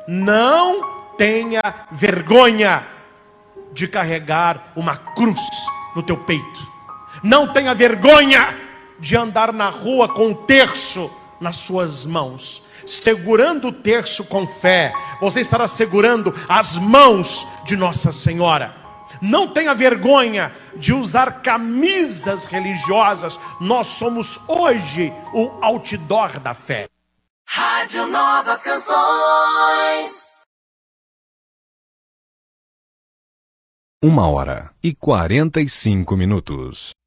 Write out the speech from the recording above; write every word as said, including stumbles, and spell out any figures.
Não tenha vergonha de carregar uma cruz no teu peito. Não tenha vergonha de andar na rua com um terço nas suas mãos. Segurando o terço com fé, você estará segurando as mãos de Nossa Senhora. Não tenha vergonha de usar camisas religiosas. Nós somos hoje o outdoor da fé. Rádio Novas Canções. Uma hora e quarenta e cinco minutos.